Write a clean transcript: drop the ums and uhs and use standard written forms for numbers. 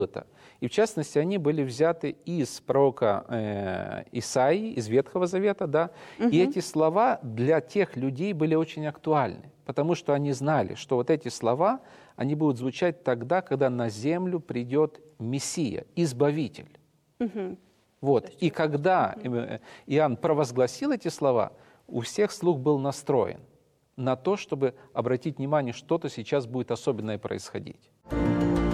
это. И в частности, они были взяты из пророка Исаии, из Ветхого Завета, да. И эти слова для тех людей были очень актуальны, потому что они знали, что вот эти слова, они будут звучать тогда, когда на землю придет Мессия, Избавитель. Вот. И когда Иоанн провозгласил эти слова, у всех слух был настроен на то, чтобы обратить внимание, что-то сейчас будет особенное происходить.